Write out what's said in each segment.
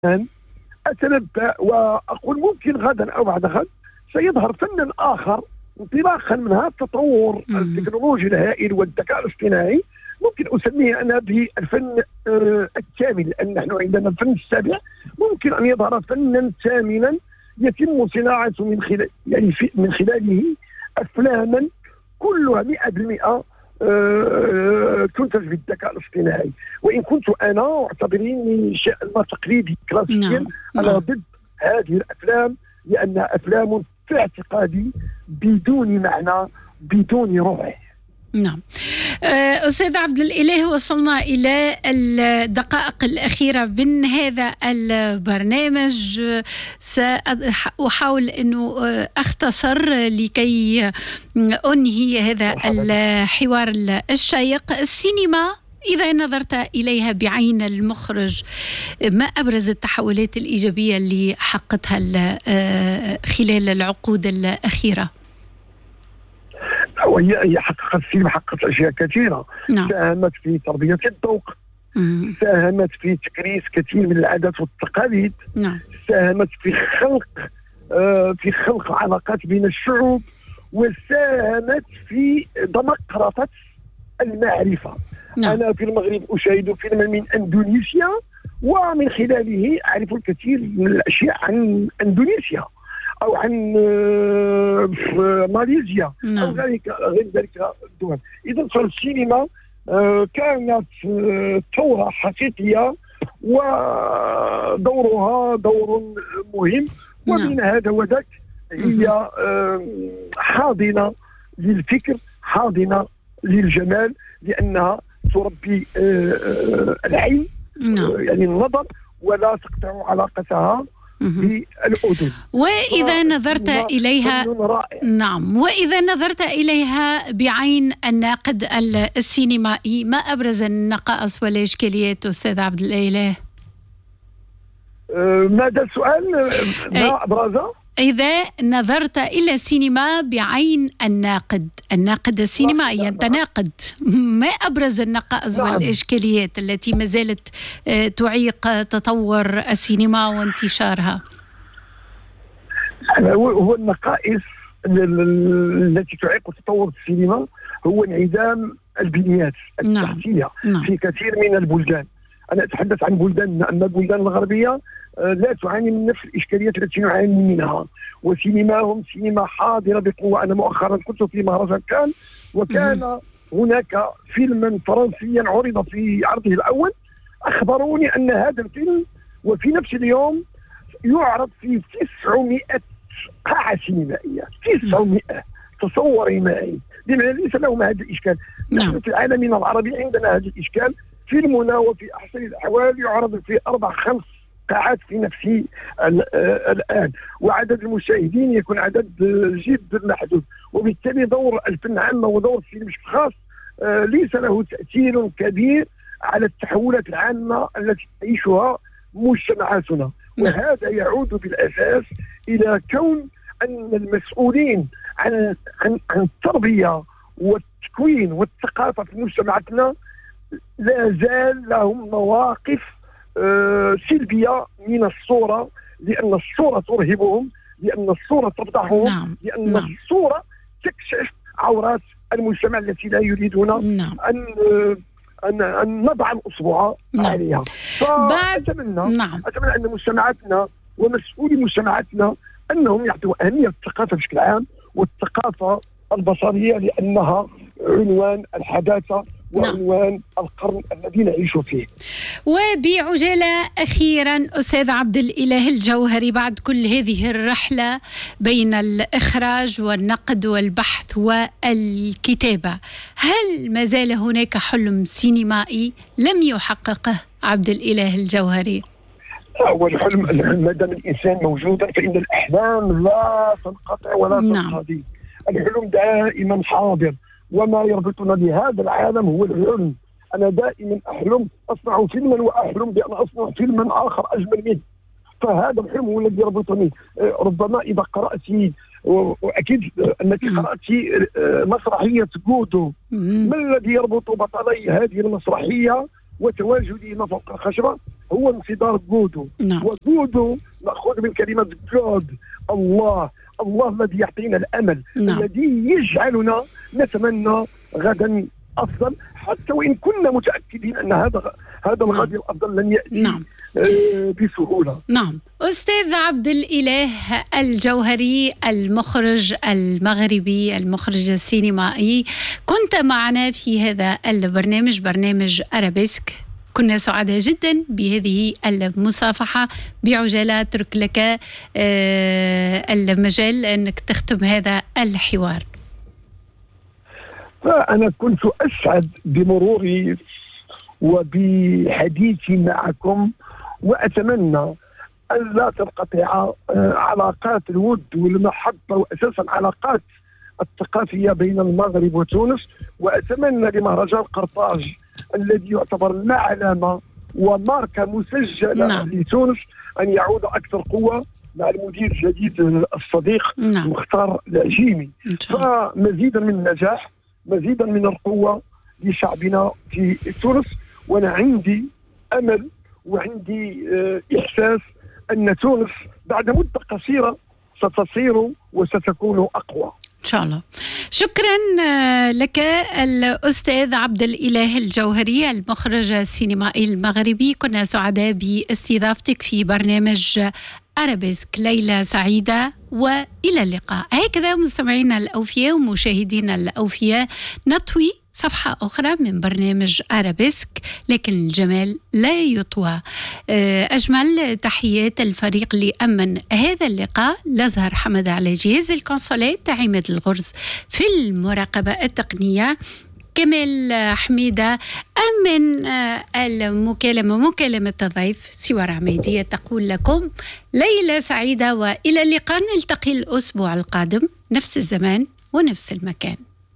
أتنبأ وأقول ممكن غدا أو بعد غد سيظهر فن آخر انطلاقا من هذا التطور التكنولوجي الهائل والذكاء الاصطناعي. ممكن أسميه أنا بالفن الكامل، لأن نحن عندنا الفن السابع. ممكن أن يظهر فنا ثامنا يتم صناعته من خلاله أفلاما كلها 100% تنتج بالذكاء الاصطناعي. وإن كنت أنا أعتبريني شأن تقليدي كلاسيكيا، أنا ضد هذه الأفلام لأنها أفلام في اعتقادي بدون معنى بدون روح. نعم. أستاذ عبد الإله، وصلنا إلى الدقائق الأخيرة من هذا البرنامج. سأحاول أنه أختصر لكي أنهي هذا الحوار الشيق. السينما إذا نظرت إليها بعين المخرج، ما أبرز التحولات الإيجابية اللي حققتها خلال العقود الأخيرة؟ وهي حققت السينما، حققت أشياء كثيرة. ساهمت في تربية الذوق، ساهمت في تكريس كثير من العادات والتقاليد، ساهمت في خلق علاقات بين الشعوب، وساهمت في دمقرطة المعرفة. أنا في المغرب أشاهد فيلما من أندونيسيا، ومن خلاله أعرف الكثير من الأشياء عن أندونيسيا أو عن ماليزيا أو غير ذلك الدول. إذا فالسينما كانت ثورة حقيقية ودورها دور مهم. ومن هذا وذاك هي حاضنة للفكر، حاضنة للجمال، لأنها تربي العين يعني النظر، ولا تقطع علاقتها بالأذن. وإذا نظرت إليها وإذا نظرت إليها بعين الناقد السينمائي، ما أبرز النقائص والإشكاليات أستاذ عبد الإله؟ ماذا السؤال؟ ما أبرزه؟ إذا نظرت إلى السينما بعين الناقد السينمائي يتناقد، ما أبرز النقائص والإشكاليات التي ما زالت تعيق تطور السينما وانتشارها؟ هو النقائص التي تعيق تطور السينما هو انعدام البنيات التحتية في كثير من البلدان. أنا أتحدث عن بلداننا، أما البلدان الغربية لا تعاني من نفس الإشكاليات التي نعاني منها، وسينماهم سينما حاضرة بقوة. أنا مؤخرا كنت في مهرجان كان، وكان هناك فيلما فرنسيا عرض في عرضه الأول. أخبروني أن هذا الفيلم وفي نفس اليوم يعرض في 900 قاعة سينمائية. 900، تصوري معي، بمعنى ليس لهم هذا الإشكال. نحن في عالمنا العربي عندنا هذا الإشكال. فيلمنا وفي أحسن الأحوال يعرض في 4-5 قاعات في نفس الآن، وعدد المشاهدين يكون عدد جدا محدود، وبالتالي دور الفن عامة ودور السينما بشكل خاص ليس له تأثير كبير على التحولات العامة التي تعيشها مجتمعاتنا. وهذا يعود بالأساس إلى كون أن المسؤولين عن التربية والتكوين والثقافة في مجتمعاتنا لا زال لهم مواقف سلبية من الصورة، لأن الصورة ترهبهم، لأن الصورة تفضحهم، لأن الصورة تكشف عورات المجتمع التي لا يريدون أن نضع الأصبع عليها. فأتمنى أن مجتمعاتنا ومسؤولي مجتمعاتنا أنهم يعطوا أهمية الثقافة بشكل عام والثقافة البصرية، لأنها عنوان الحداثة وعنوان القرن الذي نعيش فيه. وبعجالة أخيرا أستاذ عبد الإله الجوهري، بعد كل هذه الرحلة بين الإخراج والنقد والبحث والكتابة، هل ما زال هناك حلم سينمائي لم يحققه عبد الإله الجوهري؟ هو الحلم، ما دام الإنسان موجودا فإن الأحلام لا تنقطع ولا تنقضي. الحلم دائما حاضر، وما يربطنا بهذا العالم هو الحلم. أنا دائما أحلم أصنع فيلما، وأحلم بأن أصنع فيلما آخر أجمل منه، فهذا الحلم هو الذي يربطني. ربما إذا قرأت، وأكيد أنك قرأت مسرحية غودو، ما الذي يربط بطلي هذه المسرحية وتواجدهما فوق الخشبة هو انفجار غودو. وغودو مأخوذ من كلمة جود، الله الذي يعطينا الأمل، الذي يجعلنا نتمنى غدا أفضل، حتى وإن كنا متأكدين أن هذا الغد الأفضل لن يأتي بسهولة. نعم. أستاذ عبد الإله الجوهري، المخرج المغربي، المخرج السينمائي، كنت معنا في هذا البرنامج، برنامج أرابيسك. كنا سعداء جدا بهذه المصافحة. بعجالة أترك لك المجال أنك تختم هذا الحوار. فأنا كنت أسعد بمروري وبحديثي معكم، وأتمنى أن لا تنقطع علاقات الود والمحبة وأساسا علاقات الثقافية بين المغرب وتونس. وأتمنى لمهرجان قرطاج الذي يعتبر معلمة وماركة مسجلة لتونس أن يعود أكثر قوة مع المدير الجديد الصديق مختار العجيمي. فمزيدا من النجاح، مزيدا من القوة لشعبنا في تونس. وأنا عندي أمل وعندي إحساس أن تونس بعد مدة قصيرة ستصير وستكون أقوى إن شاء الله. شكرا لك الأستاذ عبد الإله الجوهري، المخرج السينمائي المغربي. كنا سعداء باستضافتك في برنامج أرابيسك. ليلة سعيدة وإلى اللقاء. هكذا مستمعينا الأوفياء ومشاهدينا الأوفياء نطوي صفحة أخرى من برنامج أرابيسك، لكن الجمال لا يطوى. أجمل تحيات الفريق لأمن هذا اللقاء: لزهر حمد على جهاز الكونسولات، عماد الغرز في المراقبة التقنية، كمال حميدة أمن مكالمة الضيف، سوار عميدية تقول لكم ليلة سعيدة وإلى اللقاء. نلتقي الأسبوع القادم نفس الزمان ونفس المكان.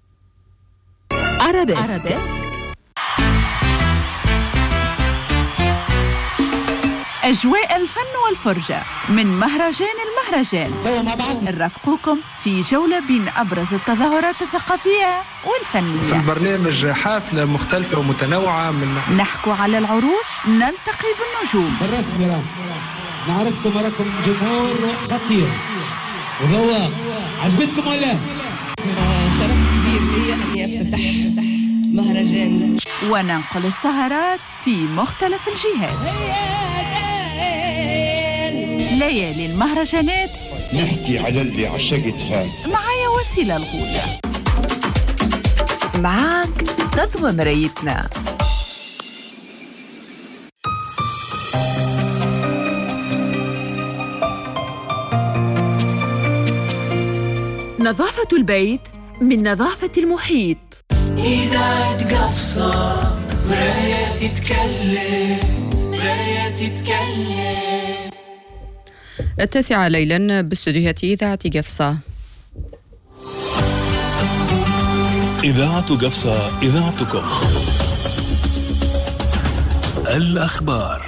أرابيسك. أجواء الفن والفرجة من مهرجان المهرجان. نرافقوكم في جولة بين أبرز التظاهرات الثقافية والفنية. في البرنامج حافلة مختلفة ومتنوعة، نحكو على العروض، نلتقي بالنجوم. بالرسمي نعرفكم راكم جمهور خطير وذواق. عجبتكم ولا؟ شرف كبير لي أني أفتتح مهرجان وننقل السهرات في مختلف الجهات. ليالي المهرجانات، نحكي على اللي عشقتها. معايا وسيلة الغولة. معاك غزوة مرايتنا. نظافة البيت من نظافة المحيط. إذا تقفصة مراية تتكلم، مراية تتكلم. 9 ليلا باستديوهات إذاعة قفصة. إذاعة قفصة، إذاعتكم. الأخبار.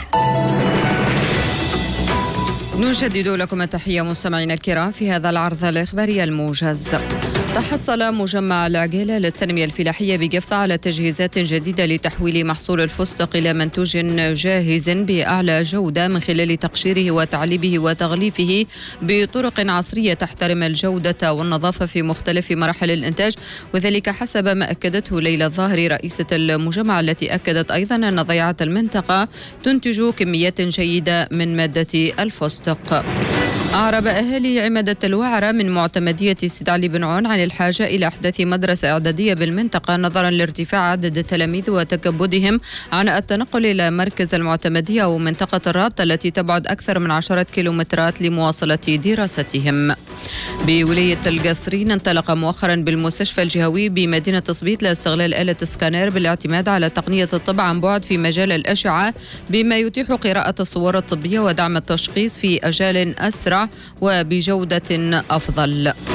نجدد لكم التحية مستمعينا الكرام في هذا العرض الإخباري الموجز. تحصل مجمع العقيلة للتنمية الفلاحية بقفصة على تجهيزات جديدة لتحويل محصول الفستق إلى منتوج جاهز بأعلى جودة من خلال تقشيره وتعليبه وتغليفه بطرق عصرية تحترم الجودة والنظافة في مختلف مراحل الإنتاج، وذلك حسب ما أكدته ليلى الظاهري رئيسة المجمع، التي أكدت أيضا أن ضيعة المنطقة تنتج كميات جيدة من مادة الفستق. أعرب أهالي عمادة الوعرة من معتمدية سيد علي بن عون عن الحاجة إلى إحداث مدرسة إعدادية بالمنطقة نظرا لارتفاع عدد التلاميذ وتكبدهم عن التنقل إلى مركز المعتمدية ومنطقة الرابطة التي تبعد أكثر من 10 كيلومترات لمواصلة دراستهم. بولاية القصرين انطلق مؤخرا بالمستشفى الجهوي بمدينة صبيت لاستغلال آلة سكانير بالاعتماد على تقنية الطب عن بعد في مجال الأشعة، بما يتيح قراءة الصور الطبية ودعم التشخيص في أجال أسرع وبجودة أفضل.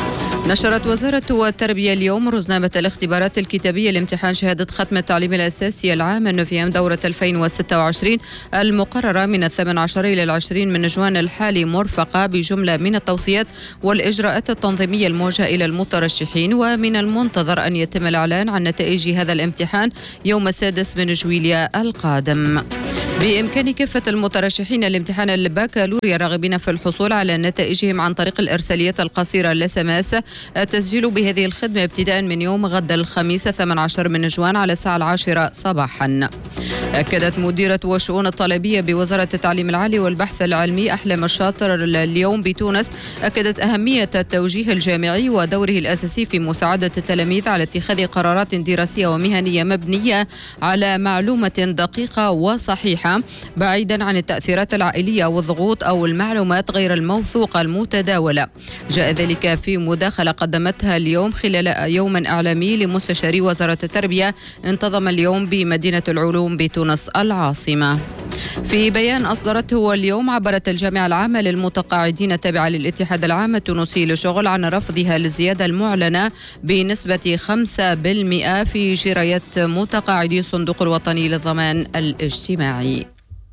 نشرت وزارة التربية اليوم رزنامة الاختبارات الكتابية لامتحان شهادة ختم التعليم الأساسي العام النوفيام دورة 2026 المقررة من 18 إلى 20 من نجوان الحالي، مرفقة بجملة من التوصيات والإجراءات التنظيمية الموجهة إلى المترشحين. ومن المنتظر أن يتم الإعلان عن نتائج هذا الامتحان يوم 6 من جويليا القادم. بإمكان كافة المترشحين لامتحان البكالوريا الراغبين في الحصول على نتائجهم عن طريق الإرساليات القصيرة لسماس التسجيل بهذه الخدمة ابتداء من يوم غد الخميس 18 من جوان على الساعة 10 صباحا. أكدت مديرة والشؤون الطلابية بوزارة التعليم العالي والبحث العلمي أحلام الشاطر اليوم بتونس أكدت أهمية التوجيه الجامعي ودوره الأساسي في مساعدة التلاميذ على اتخاذ قرارات دراسية ومهنية مبنية على معلومة دقيقة وصحيحة بعيدا عن التأثيرات العائلية والضغوط أو المعلومات غير الموثوقة المتداولة. جاء ذلك في مداخلة قدمتها اليوم خلال يوم إعلامي لمستشاري وزارة التربية انتظم اليوم بمدينة العلوم بتونس العاصمة. في بيان أصدرته اليوم عبرت الجامعة العامة للمتقاعدين التابعة للاتحاد العام التونسي للشغل عن رفضها للزيادة المعلنة بنسبة 5% في جرايات متقاعدي الصندوق الوطني للضمان الاجتماعي.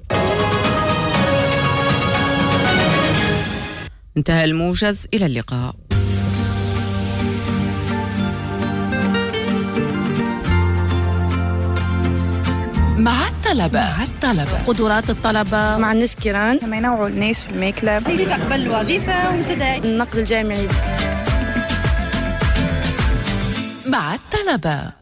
انتهى الموجز، إلى اللقاء. مع الطلبة قدرات الطلبة، مع عندناش كيران، ما ينوعوا الناس في الماكلة، كيف قبل الوظيفة ومتداي النقد الجامعي. مع الطلبة.